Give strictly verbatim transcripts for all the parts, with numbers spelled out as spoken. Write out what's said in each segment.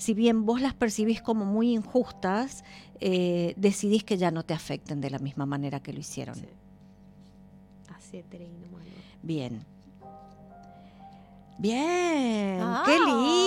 si bien vos las percibís como muy injustas, eh, decidís que ya no te afecten de la misma manera que lo hicieron. Sí. Así es, Tereina, mano. Bien. Bien, Ah. qué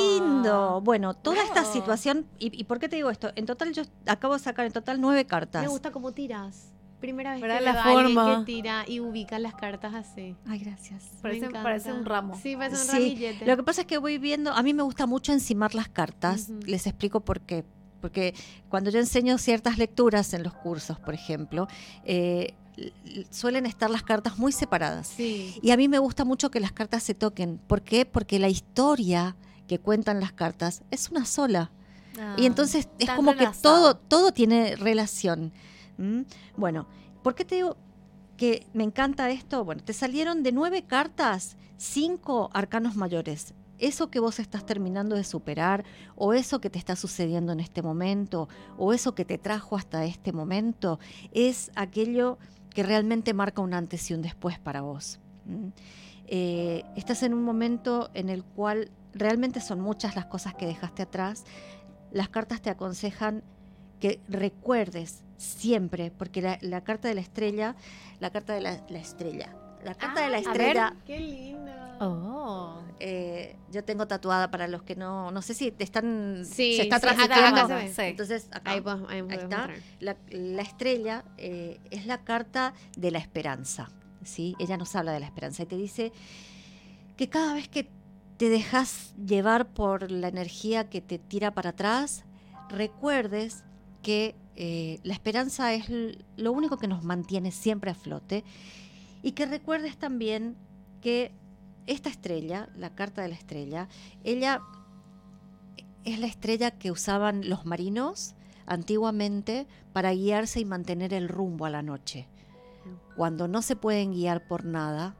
lindo. Bueno, toda esta Oh. situación, y, ¿y por qué te digo esto? En total yo acabo de sacar en total nueve cartas. Me gusta cómo tiras. Primera vez ¿Verdad? que La veo a alguien forma. que tira y ubica las cartas así. Ay, gracias. Me Parece, encanta. parece un ramo. Sí, parece un Sí, ramillete. lo que pasa es que voy viendo, a mí me gusta mucho encimar las cartas, Ujú. les explico por qué. Porque cuando yo enseño ciertas lecturas en los cursos, por ejemplo, eh, l- l- suelen estar las cartas muy separadas. Sí. Y a mí me gusta mucho que las cartas se toquen. ¿Por qué? Porque la historia que cuentan las cartas es una sola. Ah, Y entonces es está como que entrelazado. todo, todo tiene relación. ¿Mm? Bueno, ¿por qué te digo que me encanta esto? Bueno, te salieron de nueve cartas, cinco arcanos mayores. Eso que vos estás terminando de superar, o eso que te está sucediendo en este momento, o eso que te trajo hasta este momento, es aquello que realmente marca un antes y un después para vos. ¿Mm? Eh, estás en un momento en el cual realmente son muchas las cosas que dejaste atrás. Las cartas te aconsejan que recuerdes siempre, porque la, la carta de la estrella, la carta de la, la estrella, la carta de la Ay, estrella, Qué lindo. Oh. eh, yo tengo tatuada para los que no, no sé si te están, Sí, se está sí, acá- transmitiendo. acá se ve. Sí. Entonces acá, Ahí, podemos- ahí ahí podemos está. mostrar. La, la estrella eh, es la carta de la esperanza, ¿sí? Ella nos habla de la esperanza y te dice que cada vez que te dejas llevar por la energía que te tira para atrás, recuerdes que eh, la esperanza es l- lo único que nos mantiene siempre a flote, y que recuerdes también que esta estrella, la carta de la estrella, ella es la estrella que usaban los marinos antiguamente para guiarse y mantener el rumbo a la noche. Cuando no se pueden guiar por nada,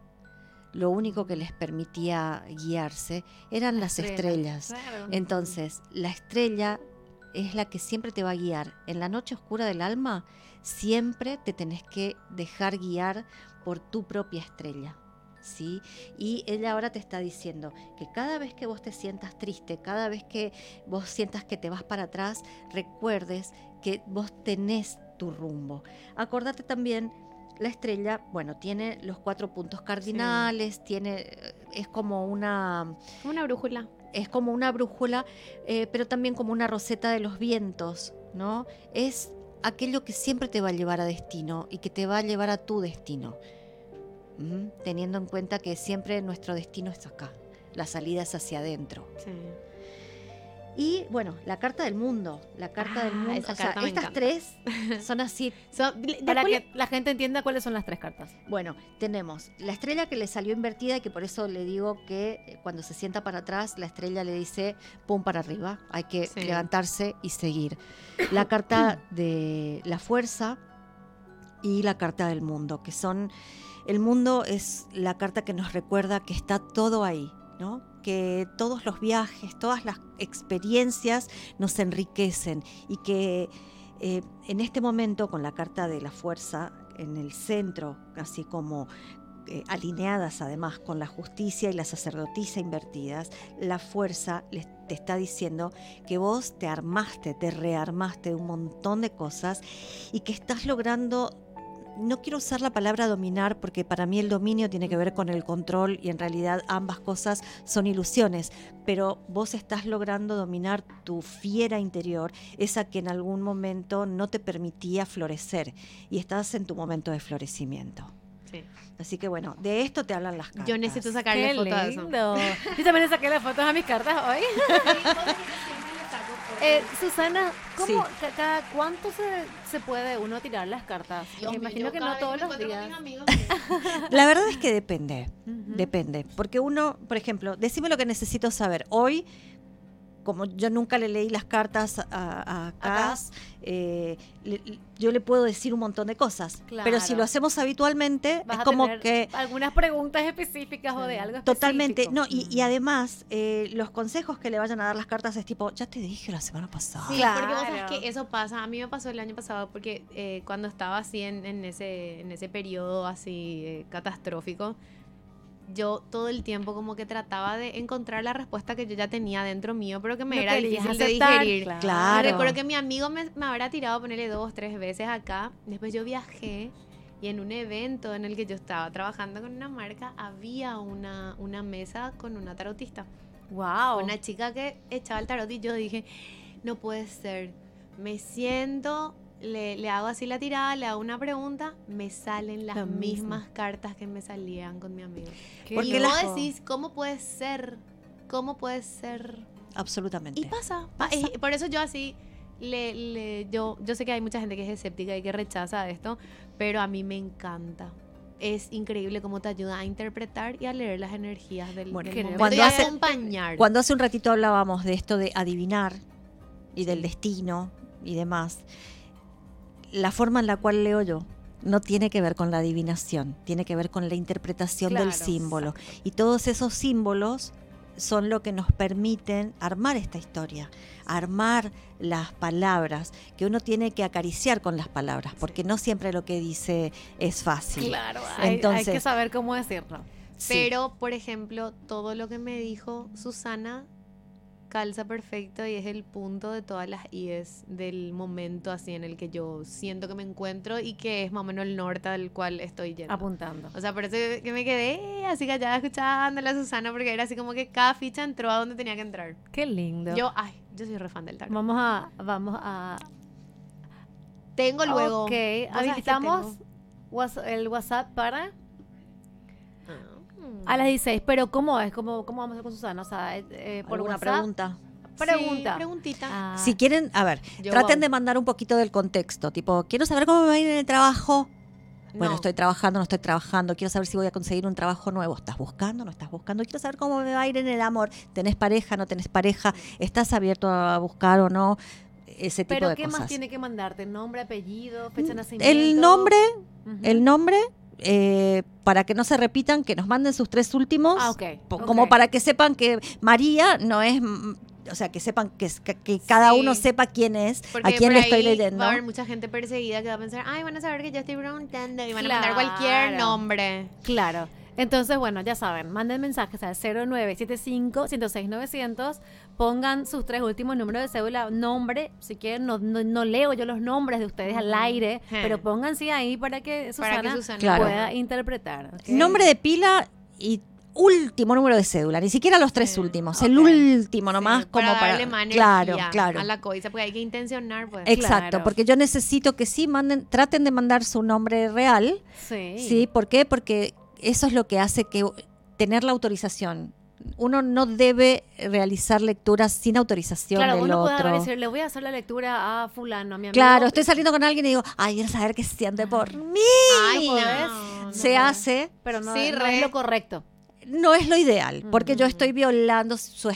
lo único que les permitía guiarse eran las estrellas. Claro. Entonces, la estrella es la que siempre te va a guiar. En la noche oscura del alma, siempre te tenés que dejar guiar por tu propia estrella, ¿sí? Y ella ahora te está diciendo que cada vez que vos te sientas triste, cada vez que vos sientas que te vas para atrás, recuerdes que vos tenés tu rumbo. Acordate también, la estrella, bueno, tiene los cuatro puntos cardinales, tiene, es como una, Como una brújula. es como una brújula, eh, pero también como una roseta de los vientos, ¿no? Es aquello que siempre te va a llevar a destino y que te va a llevar a tu destino. ¿Mm? Teniendo en cuenta que siempre nuestro destino es acá, la salida es hacia adentro. Sí. Y bueno, la carta del mundo, la carta Ah, del mundo, esa o sea, carta me estas encanta. tres son así. So, de- Para después que la gente entienda cuáles son las tres cartas. Bueno, tenemos la estrella que le salió invertida y que por eso le digo que eh, cuando se sienta para atrás, la estrella le dice pum para arriba, hay que Sí. levantarse y seguir. La carta de la fuerza y la carta del mundo, que son, el mundo es la carta que nos recuerda que está todo ahí, ¿no? Que todos los viajes, todas las experiencias nos enriquecen y que eh, en este momento con la carta de la fuerza en el centro, así como eh, alineadas además con la justicia y la sacerdotisa invertidas, la fuerza les, te está diciendo que vos te armaste, te rearmaste de un montón de cosas y que estás logrando. No quiero usar la palabra dominar porque para mí el dominio tiene que ver con el control y en realidad ambas cosas son ilusiones, pero vos estás logrando dominar tu fiera interior, esa que en algún momento no te permitía florecer y estás en tu momento de florecimiento. Sí. Así que bueno, de esto te hablan las cartas. Yo necesito sacarle Qué foto a eso. lindo. Yo también le saqué las fotos a mis cartas hoy. Eh, Susana, ¿cómo, Sí. ca- cada cuánto se, se puede uno tirar las cartas? Me imagino que no todos los días. La verdad es que depende, Ujú. depende, porque uno, por ejemplo, decime lo que necesito saber. Hoy, como yo nunca le leí las cartas a, a Cas, eh, le- le- yo le puedo decir un montón de cosas, Claro. pero si lo hacemos habitualmente, Vas es a como tener que algunas preguntas específicas o de algo específico. totalmente, no, y, y Mm. además eh, los consejos que le vayan a dar las cartas es tipo, ya te dije la semana pasada. Sí, Claro. porque vos sabés que eso pasa. A mí me pasó el año pasado porque eh, cuando estaba así en, en ese en ese periodo así eh, catastrófico, yo todo el tiempo como que trataba de encontrar la respuesta que yo ya tenía dentro mío, pero que me No era querías difícil de aceptar, digerir. claro. Claro. Me recuerdo que mi amigo me, me habrá tirado a ponerle dos, tres veces acá. Después yo viajé y en un evento en el que yo estaba trabajando con una marca, había una, una mesa con una tarotista. Wow. Una chica que echaba el tarot y yo dije, no puede ser. Me siento, le, le hago así la tirada, le hago una pregunta, me salen las Lo mismo. mismas cartas que me salían con mi amigo. Qué Porque Y la- vos loco. decís, ¿cómo puede ser? ¿Cómo puede ser? Absolutamente. Y pasa. pa- Pasa. y por eso yo así, le, le- yo, yo sé que hay mucha gente que es escéptica y que rechaza esto, pero a mí me encanta. Es increíble cómo te ayuda a interpretar y a leer las energías del, Bueno, del creo- momento cuando y a hace- acompañar. Cuando hace un ratito hablábamos de esto de adivinar y del Sí. destino y demás, la forma en la cual leo yo no tiene que ver con la adivinación, tiene que ver con la interpretación del Claro, símbolo. exacto. Y todos esos símbolos son lo que nos permiten armar esta historia, armar las palabras, que uno tiene que acariciar con las palabras, porque no siempre lo que dice es fácil. Claro, hay, Entonces, hay que saber cómo decirlo. sí. Pero, por ejemplo, todo lo que me dijo Susana calza perfecto y es el punto de todas las ies del momento así en el que yo siento que me encuentro y que es más o menos el norte al cual estoy yendo. Apuntando. O sea, por eso que me quedé así callada escuchando a la Susana porque era así como que cada ficha entró a donde tenía que entrar. Qué lindo. Yo, ay, yo soy re fan del tarot. Vamos a, vamos a. Tengo luego. Ok, ¿Vos sabés qué habilitamos tengo? whats- el WhatsApp para Ah. a las dieciséis. Pero ¿cómo es? ¿Cómo, cómo vamos a hacer con Susana? O sea, eh, eh, por ¿Alguna WhatsApp. pregunta? Pregunta. Sí, preguntita. Ah, Si quieren, a ver, Yo traten voy. de mandar un poquito del contexto, tipo, quiero saber cómo me va a ir en el trabajo. Bueno, No. estoy trabajando, no estoy trabajando, quiero saber si voy a conseguir un trabajo nuevo. ¿Estás buscando, no estás buscando? Quiero saber cómo me va a ir en el amor. ¿Tenés pareja, no tenés pareja? ¿Estás abierto a buscar o no? Ese tipo Pero de ¿qué cosas. más tiene que mandarte? ¿Nombre, apellido, fecha de nacimiento? El nombre, Ujú. el nombre, eh, para que no se repitan, que nos manden sus tres últimos. Ah, ok. po- ok. Como para que sepan que María no es... mm, O sea, que sepan que, es- que, que cada Sí. uno sepa quién es, Porque a quién por le estoy ahí leyendo. va a haber mucha gente perseguida que va a pensar, ay, van a saber que yo estoy preguntando y van a mandar cualquier Claro. nombre. Claro. Entonces, bueno, ya saben, manden mensajes al cero nueve siete cinco, uno cero seis, nueve cero cero, pongan sus tres últimos números de cédula, nombre, si quieren, no, no, no leo yo los nombres de ustedes al aire, Je. pero pónganse ahí para que Susana, Para que Susana Claro. pueda interpretar. ¿ok? Nombre de pila y último número de cédula, ni siquiera los tres Sí. últimos, Ok. el último nomás Sí, como para para darle más claro, energía claro. a la coisa, porque hay que intencionar, pues. Exacto, Claro. porque yo necesito que sí manden, traten de mandar su nombre real, Sí. sí, ¿por qué? Porque eso es lo que hace que tener la autorización. Uno no debe realizar lecturas sin autorización Claro, del uno puede otro. decir, le voy a hacer la lectura a fulano, a mi amigo. Claro, estoy saliendo con alguien y digo, ay, quiero saber qué se siente por mí. Ay, ¿podés? no, Se no. hace, Pero no, Sí, no re. es lo correcto. no es lo ideal, porque yo Mm. estoy violando su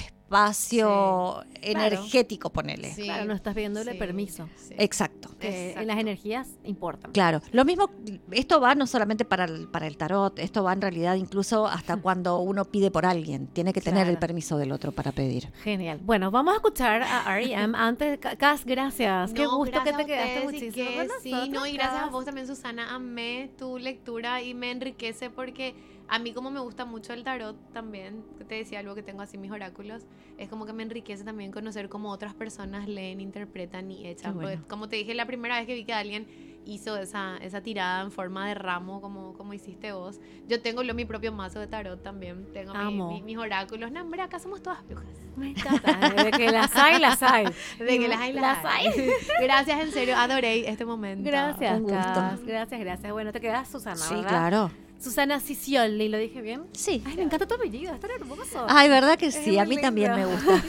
espacio energético, ponele. Sí. Claro, no estás pidiéndole Sí, permiso. sí. Exacto. Que Exacto. las energías importan. Claro, lo mismo, esto va no solamente para el, para el tarot, esto va en realidad incluso hasta cuando uno pide por alguien, tiene que tener el Claro. permiso del otro para pedir. Genial. Bueno, vamos a escuchar a R E M antes. Ca- Cas, gracias. Qué No, gusto que gracias te a quedaste ustedes y muchísimo que con sí, nosotros, no, y gracias a Cas. vos también, Susana. Amé tu lectura y me enriquece porque a mí como me gusta mucho el tarot también, que te decía algo que tengo así mis oráculos, es como que me enriquece también conocer cómo otras personas leen, interpretan y echan. Qué bueno. Porque, como te dije, la primera vez que vi que alguien hizo esa, esa tirada en forma de ramo como, como hiciste vos. Yo tengo lo, mi propio mazo de tarot también. Tengo mi- Amo. mi- mis oráculos. No, hombre, acá somos todas brujas. Me encanta. De que las hay, las hay. De que las hay, las, hay. Gracias, en serio, adoré este momento. Gracias, Un gusto. Cas. Gracias, gracias. Bueno, te quedas Susana, Sí, ¿verdad? claro. Susana Cicioli, ¿lo dije bien? Sí. Ay, me encanta tu apellido, está hermoso. Ay, ¿verdad que Es sí? A muy mí también me lindo. gusta.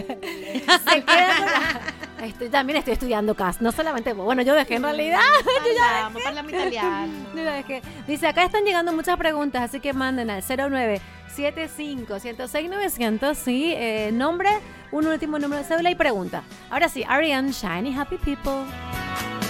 Se queda con la- Estoy, también estoy estudiando Cas, no solamente vos. Bueno, yo dejé en realidad. Vamos para la italiano. Yo la dejé. Dice, acá están llegando muchas preguntas, así que manden al cero nueve siete cinco, uno cero seis, nueve cero cero, sí, eh, nombre, un último número de cédula y pregunta. Ahora sí, Ariane, Shiny Happy People.